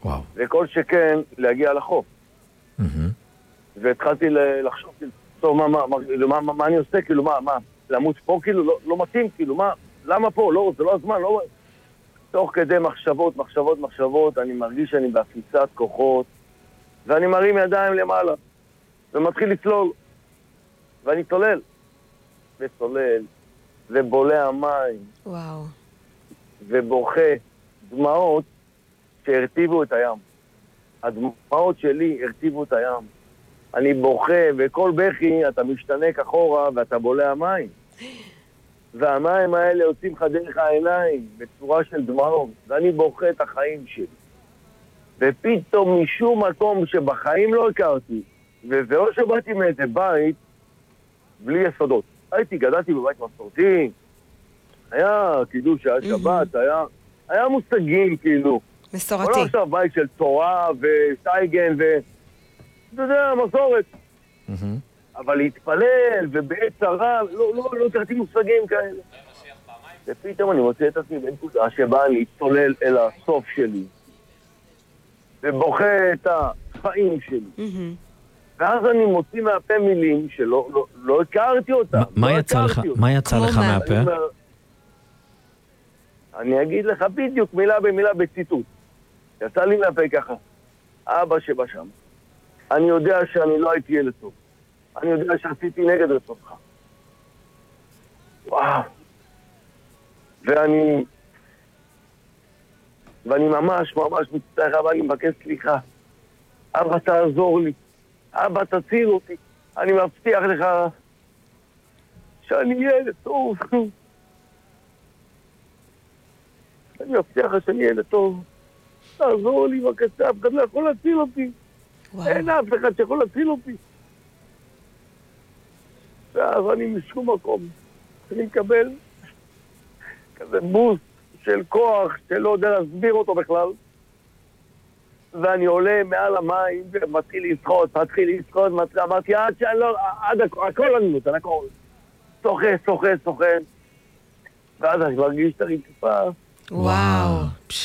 וואו. וכל שכן להגיע לחוף. והתחלתי לחשוב, טוב, מה אני עושה, כאילו, מה, למות פה, כאילו, לא מתאים, כאילו, מה, למה פה, לא, זה לא הזמן, לא... תוך כדי מחשבות, אני מרגיש שאני בהפיצת כוחות, ואני מרים ידיים למעלה, ומתחיל לצלול, ואני צולל, ובולע מים, וואו. ובוכה דמעות שהרטיבו את הים. הדמעות שלי הרטיבו את הים. אני בוכה, וכל בכי אתה משתנק אחורה ואתה בולע מים. והמים האלה יוצאים לך דרך העיניים בצורה של דמעות, ואני בוכה את החיים שלי. ופתאום משום מקום שבחיים לא הכרתי, וזה לא שבאתי מאיזה בית בלי יסודות. גדלתי בבית מסורתי, היה קידוש, היה שבת, היה מושגים כאילו. מסורתי. לא עכשיו בית של תורה וסייגן אתה יודע, מסורת. אבל להתפלל ובעת צרה, לא תרתי מושגים כאלה. ופתאום אני מוצא את עצמי בנקודה שבה אני צולל אל הסוף שלי, ובוכה את החיים שלי. ואז אני מוציא מהפה מילים שלא הכרתי אותם. מה יצא לך מהפה? אני אגיד לך בדיוק מילה במילה בציטוט. יצא לי מהפה ככה: אבא שבא שם, אני יודע שאני לא הייתי ילד טוב. אני יודע שעשיתי נגד רצונך. וואו. ואני ממש מצטער, אבא, אני מבקש סליחה. אבא, תעזור לי. אבא, תציל אותי. אני מבטיח לך שאני ילד טוב. אני מבטיח לך שאני ילד טוב. תעזור לי, בבקשה, אף אחד לא יכול להציל אותי. אין אף אחד שיכול להציל אותי. ואז אני משום מקום, אני מקבל כזה בוסט של כוח שלא יודע להסביר אותו בכלל, ואני עולה מעל המים ומתחיל לשחות, אמרתי עד הכל אני נותן, הכל. שוחה, ואז אני מרגיש את הרצפה. וואו.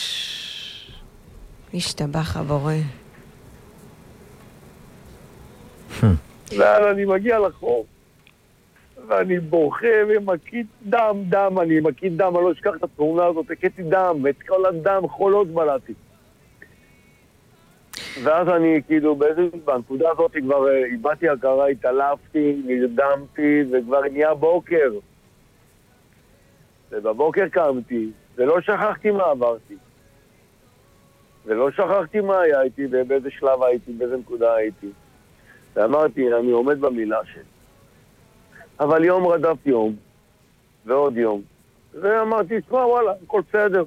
השתבח הבורא. ואז אני מגיע לחוף, ואני בוכה ומקיד דם, אני לא אשכח את התמונה הזאת, הקיתי דם, ואת כל הדם חולות בלעתי. ואז אני כאילו בנקודה הזאת כבר איבדתי הכרה, התעלפתי, נרדמתי, וכבר נהיה בוקר. ובבוקר קמתי, ולא שכחתי מה עברתי. ולא שכחתי מה היה איתי, ובאיזה שלב הייתי, באיזה נקודה הייתי. ואמרתי, אני עומד במילה שלי. אבל יום רדף יום, ועוד יום. ואמרתי, תשמע, וואלה, הכל בסדר.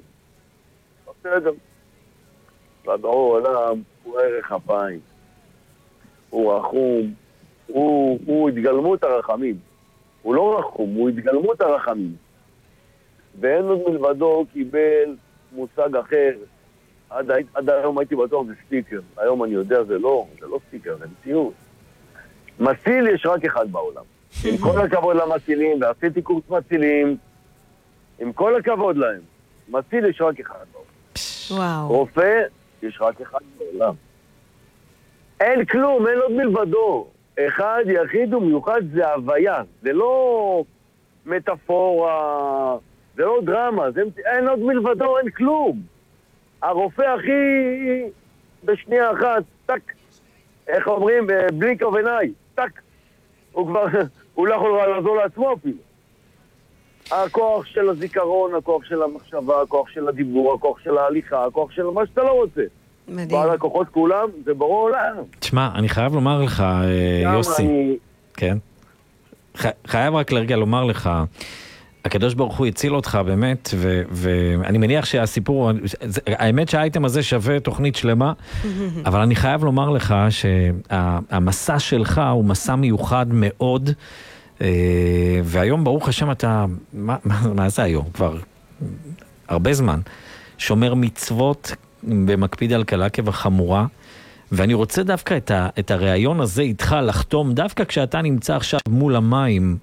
והדור עולם הוא ערך אפיים. הוא רחום. הוא התגלמות הרחמים. הוא לא רחום, הוא התגלמות הרחמים. ואין עוד מלבדו קיבל מושג אחר. עד היום הייתי בטוח זה סטיקר. היום אני יודע, זה לא סטיקר, זה מציאות. מציל יש רק אחד בעולם. עם כל הכבוד למצילים, ועשיתי קורס מצילים, עם כל הכבוד להם, מציל יש רק אחד בעולם. וואו. רופא יש רק אחד בעולם. אין כלום, אין עוד מלבדו. אחד יחיד ומיוחד זה הוויה, זה לא מטאפורה, זה לא דרמה, אין עוד מלבדו, אין כלום. הרופא הכי בשנייה אחת, טק, איך אומרים, בלי כווני, טק, הוא לא יכול לעזור לעצמו אפילו. הכוח של הזיכרון, הכוח של המחשבה, הכוח של הדיבור, הכוח של ההליכה, הכוח של מה שאתה לא רוצה. מדהים. בעל הכוחות כולם, זה ברור עולם. תשמע, אני חייב לומר לך, יוסי, כן? חייב רק לרגע לומר לך, הקדוש ברוך הוא הציל אותך באמת, ואני מניח שהסיפור, האמת שהאייטם הזה שווה תוכנית שלמה, אבל אני חייב לומר לך שהמסע שלך הוא מסע מיוחד מאוד, והיום ברוך השם אתה, מה זה היום? כבר הרבה זמן, שומר מצוות במקפיד על קלה כבחמורה, ואני רוצה דווקא את הרעיון הזה איתך לחתום, דווקא כשאתה נמצא עכשיו מול המים,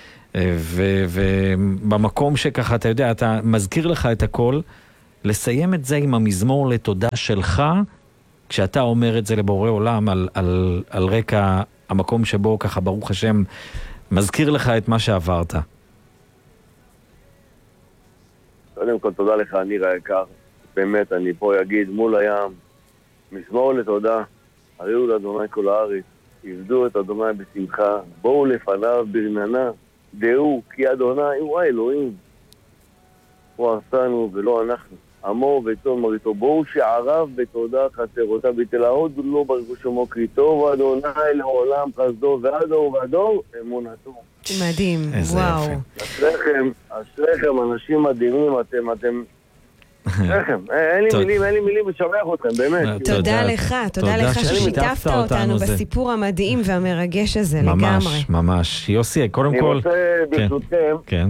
ובמקום שככה, אתה יודע, אתה מזכיר לך את הכל, לסיים את זה עם המזמור לתודה שלך כשאתה אומר את זה לבורא עולם על רקע המקום שבו ככה ברוך השם מזכיר לך את מה שעברת? קודם כל תודה לך, ניר היקר. באמת, אני פה אגיד מול הים, מזמור לתודה, הריעו לאדוני כל הארץ, עבדו את אדוני בשמחה, בואו לפניו ברננה, דעו כי אדוני הוא האלוהים. הוא עשנו ולא אנחנו, עמו וצאן מרעיתו, בואו שעריו בתודה חצרותיו, בתלאות לא ברכו שמו קריתו, ואדוני לעולם חסדו ועד דור ודור אמונתו. מדהים, וואו. אשריכם, אנשים מדהימים, אתם... אין לי מילים לשבח אתכם, באמת. תודה לך ששיתפת אותנו בסיפור המדהים והמרגש הזה לגמרי. ממש. יוסי, קודם כל... אני רוצה ברשותכם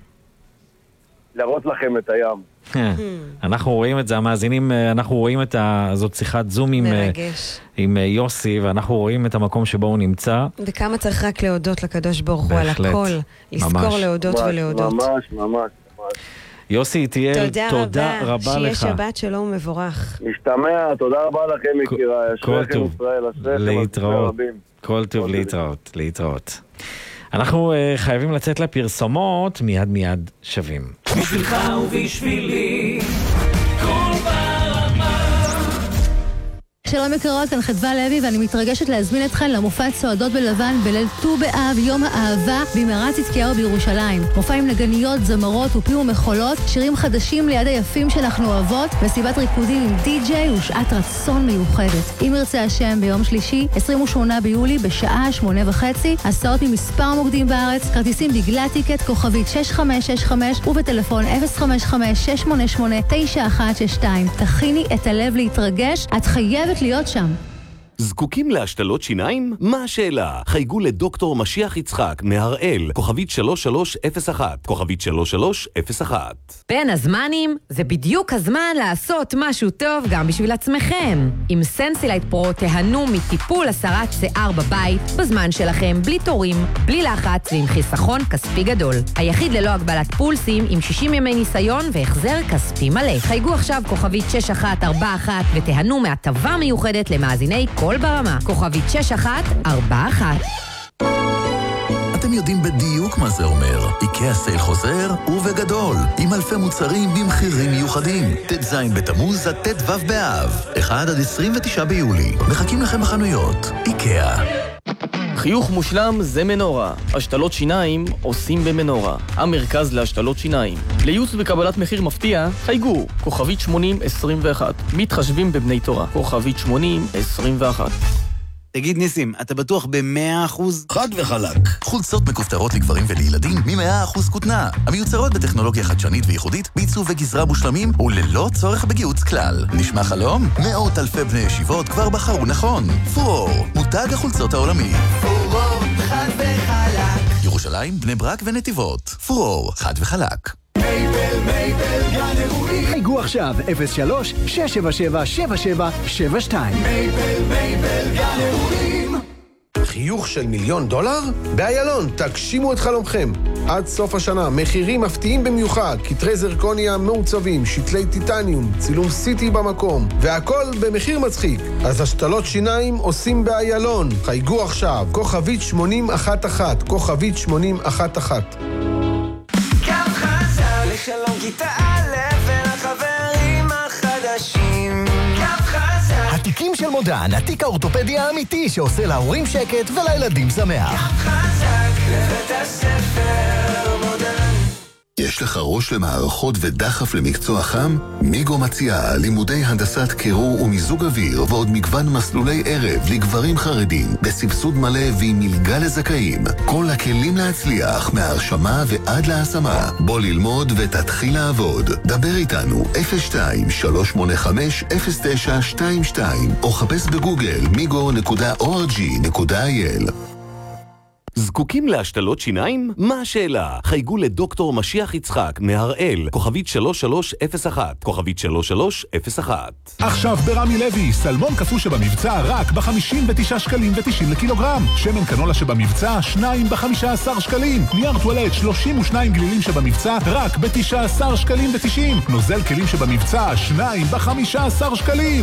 להראות לכם את הים. אנחנו רואים את זה, המאזינים, אנחנו רואים את זאת שיחת זום עם יוסי, ואנחנו רואים את המקום שבו הוא נמצא. וכמה צריך רק להודות לקדוש ברוך הוא על הכל, לזכור להודות ולהודות. ממש. יוסי, תודה רבה לך. שיהיה שבת שלום ומבורך. משתמע, תודה רבה לכם יקירה. אשריכם ישראל, להתראות. כל טוב, להתראות. אנחנו חייבים לצאת לפרסומות, מיד שווים. בשבילך ובשבילי, כל ברמה. שלום יקרות, כאן חדווה לוי ואני מתרגשת להזמין אתכן למופע צועדות בלבן בליל ט"ו באב, יום האהבה, במערת צדקיהו בירושלים. מופע עם נגניות, זמרות ופים ומחולות, שירים חדשים ליד היפים שאנחנו אוהבות, מסיבת ריקודים עם די-ג'יי ושעת רצון מיוחדת. אם ירצה השם, ביום שלישי, 28 ביולי, בשעה 8:30, הסעות ממספר מוקדים בארץ, כרטיסים בגלל טיקט, כוכבית 6565 ובטלפון 055-688-9162. תכיני את הלב להתרגש, את חייבת להיות שם. זקוקים להשתלות שיניים? מה השאלה? חייגו לדוקטור משיח יצחק מהראל, כוכבית 3301, כוכבית 3301. בין הזמנים, זה בדיוק הזמן לעשות משהו טוב גם בשביל עצמכם. עם סנסילייט פרו תהנו מטיפול הסרת שיער בבית, בזמן שלכם, בלי תורים, בלי לחץ ועם חיסכון כספי גדול. היחיד ללא הגבלת פולסים, עם 60 ימי ניסיון והחזר כספי מלא. חייגו עכשיו כוכבית 6141 ותהנו מהטבה מיוחדת למאזיני כל ברמה. כוכבית 6141. אתם יודעים בדיוק מה זה אומר. איקאה סייל חוזר ובגדול, עם אלפי מוצרים במחירים מיוחדים. ט"ז בתמוז עד ט"ו באב, 1 עד 29 ביולי. מחכים לכם בחנויות. איקאה. חיוך מושלם זה מנורה. השתלות שיניים עושים במנורה. המרכז להשתלות שיניים. לייעוץ וקבלת מחיר מפתיע, חייגו. כוכבית 8021. מתחשבים בבני תורה. כוכבית 8021. תגיד ניסים, אתה בטוח ב100%? חד וחלק. חולצות מכופתרות לגברים ולילדים מ100% כותנה. המיוצרות בטכנולוגיה חדשנית וייחודית, בעיצוב וגזרה מושלמים וללא צורך בגיוץ כלל. נשמע חלום? מאות אלפי בני ישיבות כבר בחרו נכון. פורור, מותג החולצות העולמי. פורור, חד וחלק. ירושלים, בני ברק ונתיבות. פורור, חד וחלק. מייבל, גן אירועים. חייגו עכשיו, 03-677-7772. מייבל, גן אירועים. חיוך של $1,000,000? באיילון, תגשימו את חלומכם. עד סוף השנה, מחירים מפתיעים במיוחד, כתרי זרקוניה מעוצבים, שתלי טיטניום, צילום סיטי במקום, והכל במחיר מצחיק. אז השתלות שיניים עושים באיילון. חייגו עכשיו, כוכבית 8011, כוכבית 8011. לשלום כיתה א' ולחברים החדשים. קו חזק. התיקים של מודן, התיק האורתופדי האמיתי שעושה להורים שקט ולילדים שמח. קו חזק לבית הספר מודן. יש לך ראש למערכות ודחף למקצוע חם? מיגו מציעה לימודי הנדסת קירור ומיזוג אוויר ועוד מגוון מסלולי ערב לגברים חרדים בסבסוד מלא ועם מלגה לזכאים. כל הכלים להצליח מההרשמה ועד להשמה. בוא ללמוד ותתחיל לעבוד. דבר איתנו 02-385-0922 או חפש בגוגל migo.org.il. זקוקים להשתלות שיניים? מה השאלה? חייגו לדוקטור משיח יצחק מהראל, כוכבית 3301, כוכבית 3301. עכשיו ברמי לוי, סלמון קפוא שבמבצע רק ב-59 שקלים ו-90 לקילוגרם. שמן קנולה שבמבצע 2 ב-15 שקלים. נייר טואלט 32 גלילים שבמבצע רק ב-19 שקלים ו-90. נוזל כלים שבמבצע 2 ב-15 שקלים.